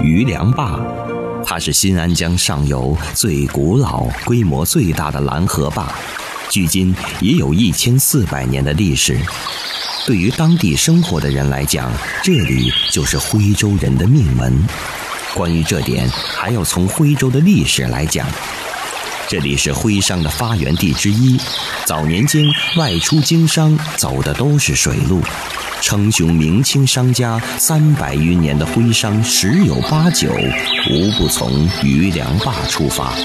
余梁坝，它是新安江上游最古老、规模最大的拦河坝，距今也有1400年的历史。对于当地生活的人来讲，这里就是徽州人的命门。关于这点，还要从徽州的历史来讲。这里是徽商的发源地之一，早年间外出经商走的都是水路，称雄明清商家300余年的徽商10有8、9无不从余梁坝出发。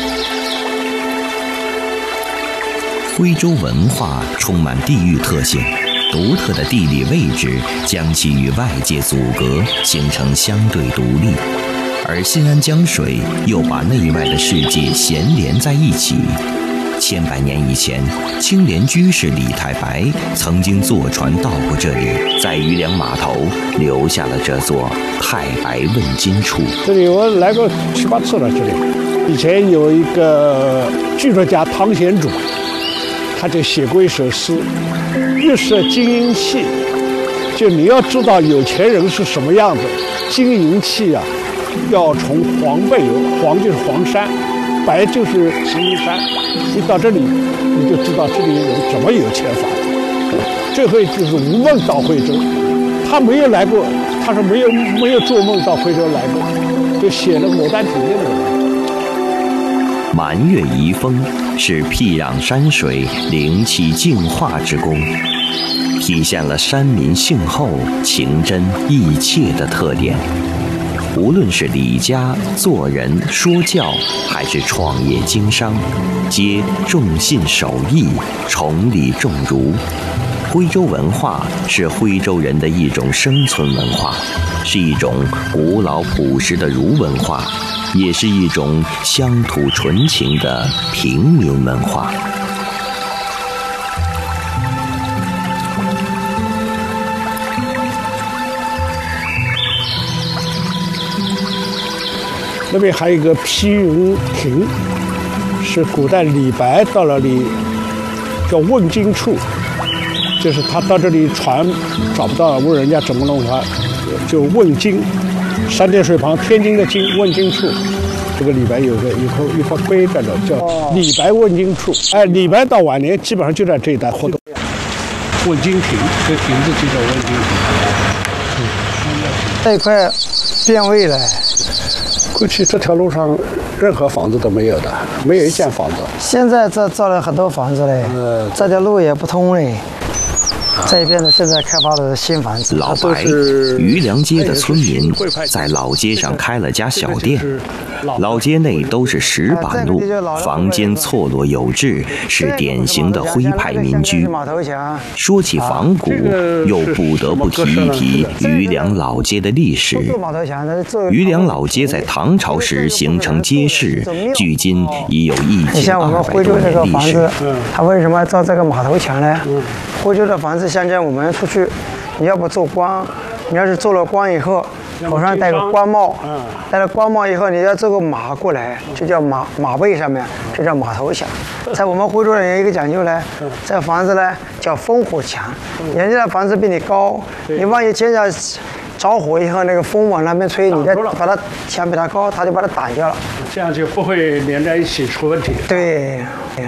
徽州文化充满地域特性，独特的地理位置将其与外界阻隔，形成相对独立。而新安江水又把内外的世界衔连在一起。千百年以前，青莲居士李太白曾经坐船到过这里，在余梁码头留下了这座太白问津处。 这里我来过7、8次了。这里以前有一个剧作家汤显祖，他就写过一首诗：玉色金银器。就你要知道有钱人是什么样子，金银器啊，要从黄背有，黄就是黄山，白就是石英山。一到这里，你就知道这里人怎么有钱法。这回就是吴孟到徽州，他没有来过，他说没有做梦到徽州来过，就写了《牡丹亭》的人。 满月遗风是僻壤山水灵气净化之功，体现了山民性厚、情真意切的特点。无论是理家、做人、说教，还是创业经商，皆重信守义，崇礼重儒。徽州文化是徽州人的一种生存文化，是一种古老朴实的儒文化，也是一种乡土纯情的平民文化。 那边还有一个披云亭，是古代李白到了里叫问津处，就是他到这里船找不到，问人家怎么弄他，就问津，三点水旁天津的津，问津处。这个李白有一块碑在这，叫李白问津处。哎，李白到晚年基本上就在这一带活动。问津亭，这亭子就叫问津亭。 这一块变味了。 过去这条路上任何房子都没有的，没有一间房子。 现在这造了很多房子嘞，这条路也不通嘞。这边的现在开发的新房子。 老白，余梁街的村民在老街上开了家小店，老街内都是石板路，房间错落有致，是典型的徽派民居。说起仿古，又不得不提一提余梁老街的历史。余梁老街在唐朝时形成街市，距今已有1200多年历史。 它为什么造这个码头墙呢？徽州的房子，像我们出去，你要不做官，你要是做了官以后，头上戴个官帽，戴了官帽以后，你要做个马过来，就叫马背上面，就叫马头墙。在我们徽州人有一个讲究呢，这房子呢叫烽火墙，人家的房子比你高，你万一接着着火以后，那个风往那边吹，你再把它墙比它高，它就把它挡掉了， 这样就不会连在一起出问题。 对。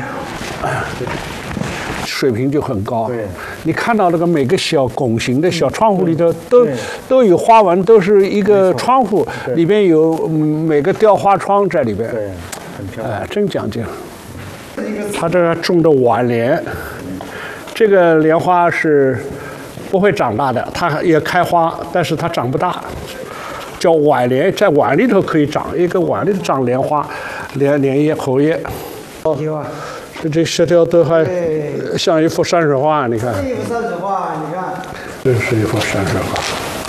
水平就很高。对，你看到那个每个小拱形的小窗户里头都有花纹，都是一个窗户里边有每个雕花窗在里边。对，很漂亮。真讲究。他这种的晚莲，这个莲花是不会长大的，它也开花，但是它长不大，叫晚莲，在碗里头可以长，一个碗里头长莲花、莲叶、荷叶。有啊。这石条都还像一幅山水画，你看。 一幅山水画，你看。 这是一幅山水画。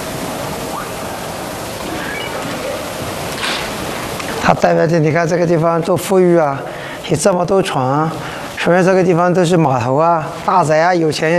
它代表着你看这个地方多富裕啊，有这么多船，说明这个地方都是码头啊、大宅啊，有钱人。